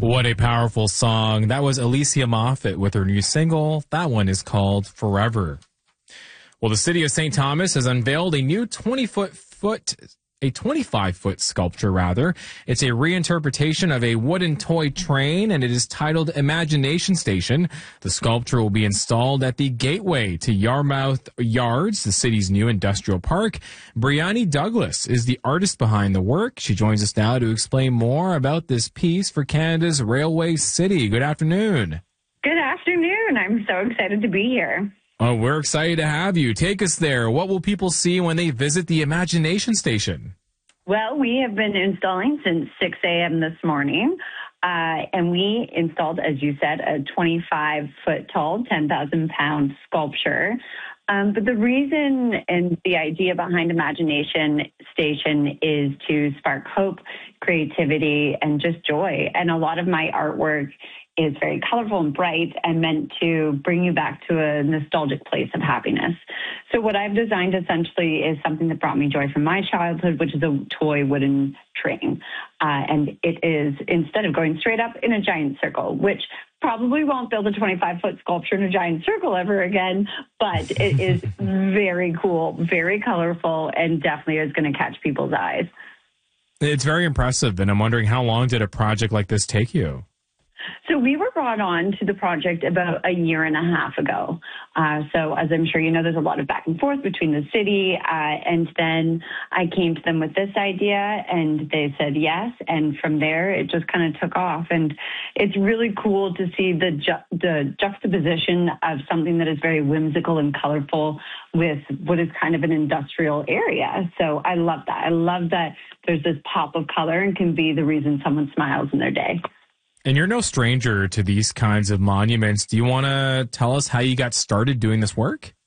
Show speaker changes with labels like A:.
A: What a powerful song. That was Alicia Moffat with her new single. That one is called Forever. Well, the city of St. Thomas has unveiled a new 25-foot sculpture, rather. It's a reinterpretation of a wooden toy train, and it is titled Imagination Station. The sculpture will be installed at the gateway to Yarmouth Yards, the city's new industrial park. Brianne Douglas is the artist behind the work. She joins us now to explain more about this piece for Canada's Railway City. Good afternoon.
B: Good afternoon. I'm so excited to be here.
A: Oh, we're excited to have you. Take us there. What will people see when they visit the Imagination Station?
B: Well, we have been installing since 6 a.m. this morning, and we installed, as you said, a 25-foot tall, 10,000-pound sculpture. But the reason and the idea behind Imagination Station is to spark hope, creativity, and just joy. And a lot of my artwork is very colorful and bright and meant to bring you back to a nostalgic place of happiness. So what I've designed essentially is something that brought me joy from my childhood, which is a toy wooden train. And it is, instead of going straight up, in a giant circle, which probably won't build a 25-foot sculpture in a giant circle ever again, but it is very cool, very colorful, and definitely is going to catch people's eyes.
A: It's very impressive, and I'm wondering, how long did a project like this take you?
B: So we were brought on to the project about a year and a half ago. So as I'm sure you know, there's a lot of back and forth between the city, and then I came to them with this idea, and they said yes, and from there it just kind of took off. And it's really cool to see the juxtaposition of something that is very whimsical and colorful with what is kind of an industrial area. So I love that. I love that there's this pop of color and can be the reason someone smiles in their day.
A: And you're no stranger to these kinds of monuments. Do you want to tell us how you got started doing this work?